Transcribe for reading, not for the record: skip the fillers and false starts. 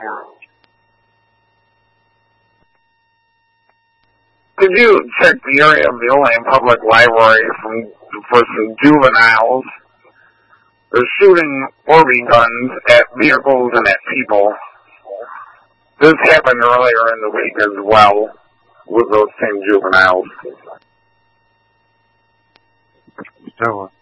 Could you check the area of the Olean Public Library for some juveniles? They're shooting Orby guns at vehicles and at people. This happened earlier in the week as well with those same juveniles. So,